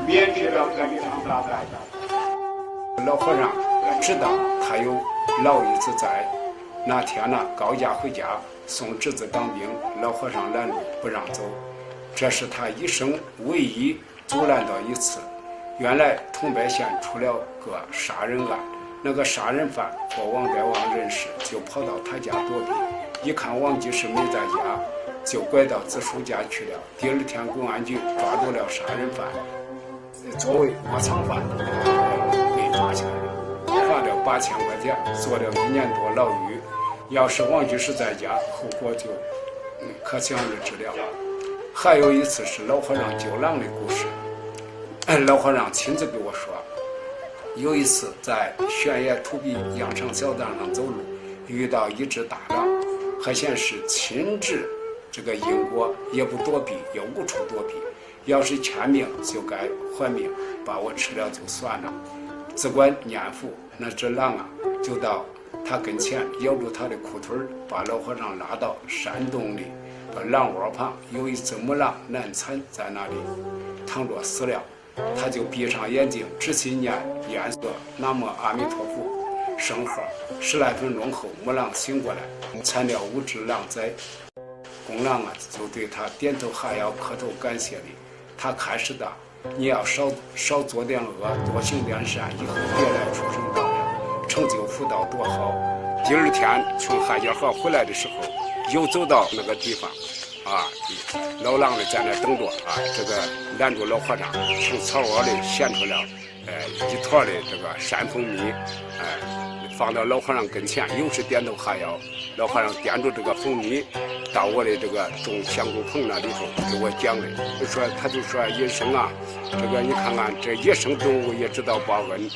免去了这一场大灾。老和尚知道他有老一子在，那天呢高家回家送侄子当兵，老和尚拦住不让走，这是他一生唯一阻拦到一次。原来桐柏县出了个杀人案，那个杀人犯和王代旺认识，就跑到他家躲避，一看王济世没在家，就拐到子叔家去了。第二天公安局抓住了杀人犯，作为窝藏犯被抓起来了，罚了8000块钱，坐了1年多牢狱。要是王济世在家，后果就可想而知了。还有一次是老和尚救狼的故事，老和尚亲自给我说，有一次在悬崖土壁羊肠小道上走路，遇到一只大狼，还嫌是亲至这个因果，也不躲避，也无处躲避，要是欠命就该还命，把我吃了就算了。只管念佛，那只狼啊就到他跟前咬住他的裤腿，把老和尚拉到山洞里，把狼窝旁有一只母狼难产在那里躺着死了，他就闭上眼睛仔细念念诵南无阿弥陀佛圣号，10来分钟后母狼醒过来，产了5只狼崽。公狼啊就对他点头哈腰磕头感谢礼，他开始的你要少做点恶，多行点善，以后别来出生道了，成就福道多好。第二天从海家河回来的时候，又走到那个地方啊，老狼呢在那等着啊，这个拦住老和尚，从草窝里衔出了一坨的这个山蜂蜜，放到老和尚跟前，又是点头哈腰。老和尚掂住这个蜂蜜到我的这个种香菇棚那里头给我讲的，他就说野生啊，这个你看看这野生动物也知道报恩。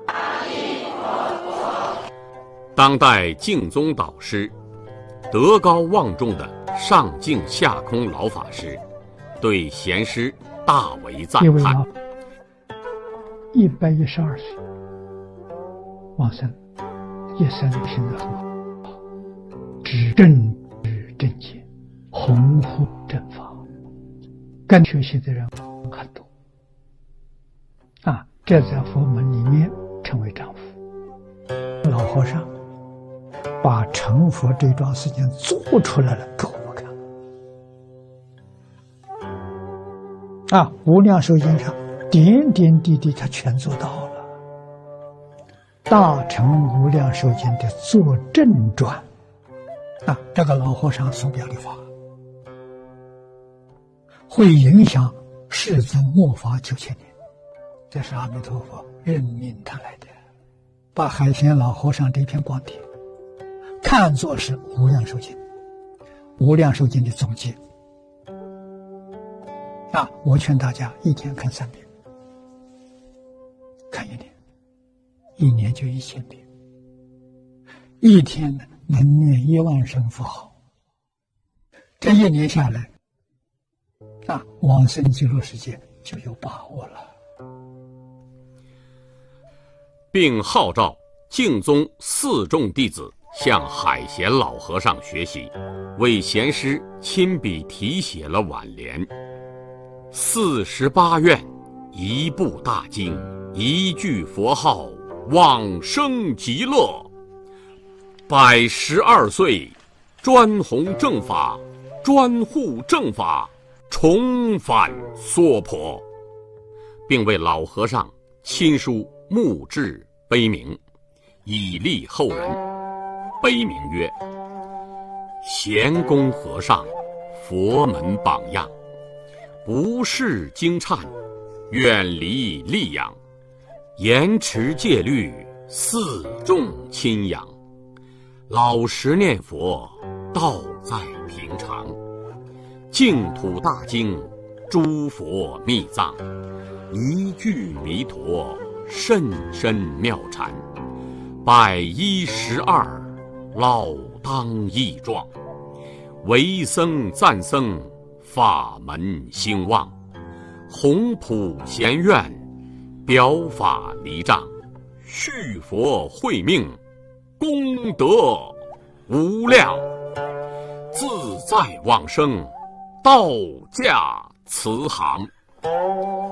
当代净宗导师德高望重的上净下空老法师对贤师大为赞叹。 112岁往生，一生品德很好，知正知正见，弘护正法，跟学习的人很多啊，这在佛门里面称为丈夫。老和尚把成佛这桩事情做出来了给我们看啊，无量寿经上点点滴滴他全做到了。大乘无量寿经的作证传啊，这个老和尚所表的法会影响世尊末法9000年，这是阿弥陀佛任命他来的，把海贤老和尚这篇光碟看作是无量寿经，无量寿经的总结啊！我劝大家一天看3遍，看1年，1年就1000遍，一天能念1万声佛号，这1年下来啊，往生极乐世界就有把握了。 并号召净宗4众弟子向海贤老和尚学习，为贤师亲笔题写了挽联：48愿，一部大经，一句佛号，往生极乐。112岁，专弘正法，专护正法，重返娑婆，并为老和尚亲书墓志碑铭，以利后人。碑铭曰：贤公和尚，佛门榜样，不事经忏，远离戾养，严持戒律，四众亲养，老实念佛，道在平常，净土大经，诸佛密藏，一句弥陀，甚深妙禅，112老当益壮，为僧赞僧，法门兴旺，弘普贤愿，表法离障，续佛慧命，功德无量，自在往生，道驾慈航。